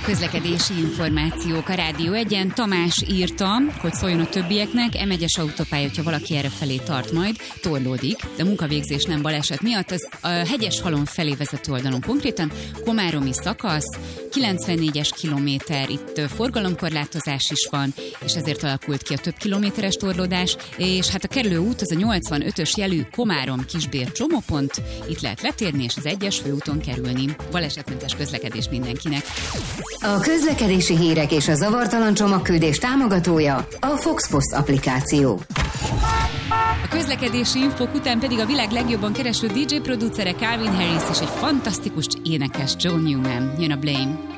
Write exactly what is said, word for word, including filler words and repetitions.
Közlekedési információk a Rádió egyen. Tamás írta, hogy szóljon a többieknek, em egyes autópálya, hogyha valaki erre felé tart majd, torlódik, de a munkavégzés nem baleset miatt. Az a Hegyeshalom felé vezető oldalon konkrétan komáromi szakasz, kilencvennégyes kilométer, itt forgalomkorlátozás is van, és ezért alakult ki a több kilométeres torlódás, és hát a kerülő út az a nyolcvanötös jelű Komárom-Kisbér csomópont, itt lehet letérni, és az egyes főúton kerülni. Balesetmentes közlekedés mindenkinek. A közlekedési hírek és a zavartalan csomagküldés támogatója a Foxpost applikáció. A közlekedési infók után pedig a világ legjobban kereső dé dzsé producere Calvin Harris és egy fantasztikus énekes John Newman. Jön a Blame.